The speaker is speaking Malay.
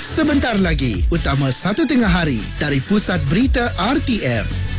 sebentar lagi. Utama 1 tengah hari dari Pusat Berita RTM.